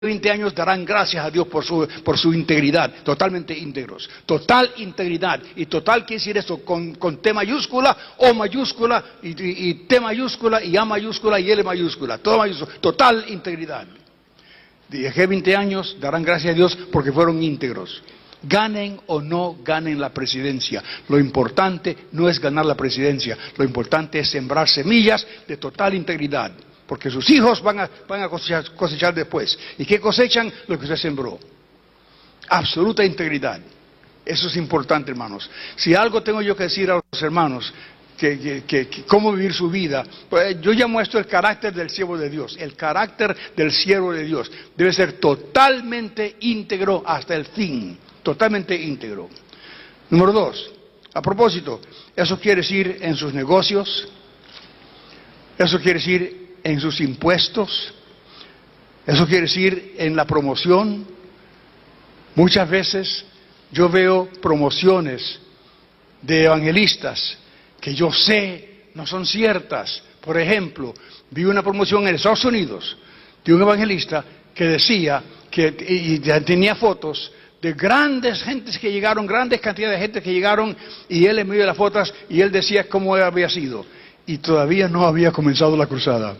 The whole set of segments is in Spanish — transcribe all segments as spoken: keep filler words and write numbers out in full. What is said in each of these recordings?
veinte años darán gracias a Dios por su, por su integridad, totalmente íntegros, total integridad, y total quiere decir eso con, con T mayúscula, O mayúscula, y, y, y T mayúscula, y A mayúscula, y L mayúscula, todo mayúscula, total integridad. Dije veinte años darán gracias a Dios porque fueron íntegros. Ganen o no ganen la presidencia, lo importante no es ganar la presidencia, lo importante es sembrar semillas de total integridad. Porque sus hijos van a, van a cosechar, cosechar después. ¿Y qué cosechan? Lo que usted sembró. Absoluta integridad. Eso es importante, hermanos. Si algo tengo yo que decir a los hermanos, que, que, que, que cómo vivir su vida, pues yo ya muestro el carácter del siervo de Dios. El carácter del siervo de Dios debe ser totalmente íntegro hasta el fin. Totalmente íntegro. Número dos. A propósito, eso quiere decir en sus negocios. Eso quiere decir en sus impuestos, eso quiere decir en la promoción. Muchas veces yo veo promociones de evangelistas que yo sé no son ciertas. Por ejemplo, vi una promoción en Estados Unidos de un evangelista que decía que y tenía fotos de grandes gentes que llegaron, grandes cantidades de gente que llegaron, y él en medio de las fotos, y él decía cómo había sido, y todavía no había comenzado la cruzada.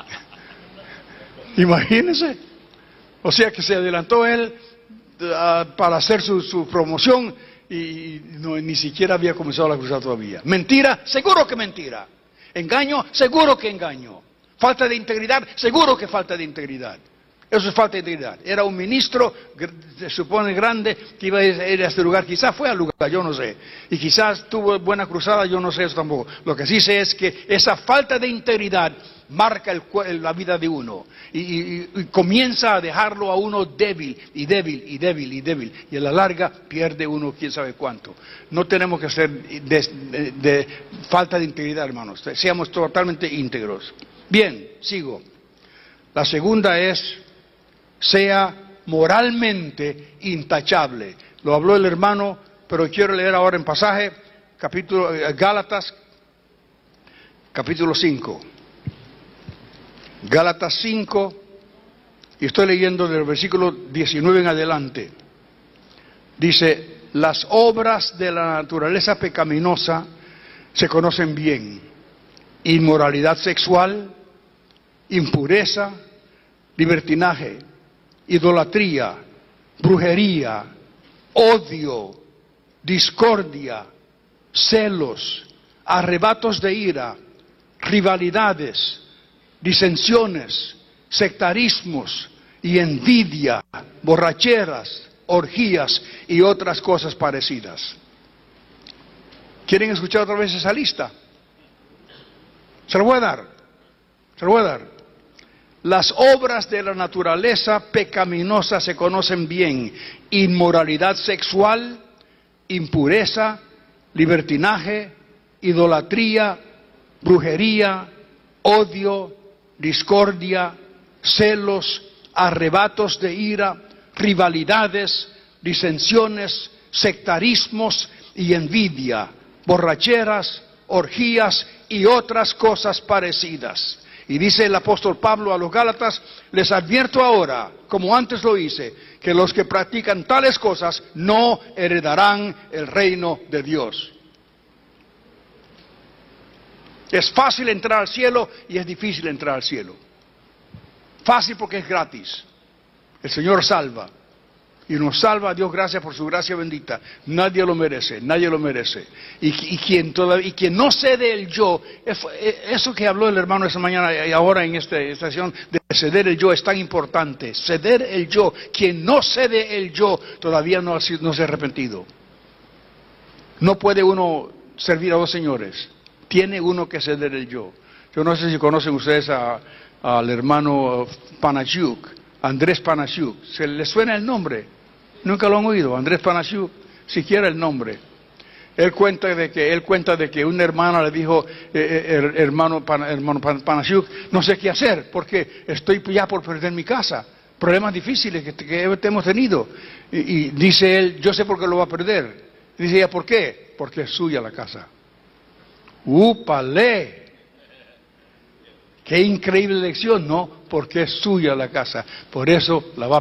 Imagínense. O sea que se adelantó él uh, para hacer su, su promoción y no, ni siquiera había comenzado la cruzada todavía. Mentira, seguro que mentira. Engaño, seguro que engaño. Falta de integridad, seguro que falta de integridad. Eso es falta de integridad. Era un ministro, se supone grande, que iba a ir a este lugar. Quizás fue al lugar, yo no sé. Y quizás tuvo buena cruzada, yo no sé eso tampoco. Lo que sí sé es que esa falta de integridad marca el, la vida de uno. Y, y, y comienza a dejarlo a uno débil, y débil, y débil, y débil. Y a la larga pierde uno quién sabe cuánto. No tenemos que ser de, de, de falta de integridad, hermanos. Seamos totalmente íntegros. Bien, sigo. La segunda es: sea moralmente intachable. Lo habló el hermano, pero quiero leer ahora en pasaje, capítulo Gálatas, capítulo cinco. Gálatas cinco, y estoy leyendo del versículo diecinueve en adelante. Dice: las obras de la naturaleza pecaminosa se conocen bien: inmoralidad sexual, impureza, libertinaje, idolatría, brujería, odio, discordia, celos, arrebatos de ira, rivalidades, disensiones, sectarismos y envidia, borracheras, orgías y otras cosas parecidas. ¿Quieren escuchar otra vez esa lista? Se lo voy a dar, se lo voy a dar. Las obras de la naturaleza pecaminosa se conocen bien: inmoralidad sexual, impureza, libertinaje, idolatría, brujería, odio, discordia, celos, arrebatos de ira, rivalidades, disensiones, sectarismos y envidia, borracheras, orgías y otras cosas parecidas. Y dice el apóstol Pablo a los Gálatas: les advierto ahora, como antes lo hice, que los que practican tales cosas no heredarán el reino de Dios. Es fácil entrar al cielo y es difícil entrar al cielo. Fácil porque es gratis. El Señor salva. Y nos salva a Dios, gracias por su gracia bendita. Nadie lo merece, nadie lo merece. Y, y, quien, todavía, y quien no cede el yo, eso que habló el hermano esta mañana y ahora en esta estación, de ceder el yo es tan importante. Ceder el yo. Quien no cede el yo todavía no, no se ha arrepentido. No puede uno servir a dos señores. Tiene uno que ceder el yo. Yo no sé si conocen ustedes a, al hermano Panasiuk, Andrés Panasiuk. ¿Se les suena el nombre? ¿Nunca lo han oído? Andrés Panasiuk, siquiera el nombre. Él cuenta de que él cuenta de que una hermana le dijo, eh, hermano, Pan, hermano Panasiuk, no sé qué hacer porque estoy ya por perder mi casa. Problemas difíciles que, que hemos tenido. Y, y dice él, yo sé por qué lo va a perder. Dice ella, ¿por qué? Porque es suya la casa. ¡Upale! ¡Qué increíble lección! No, porque es suya la casa. Por eso la va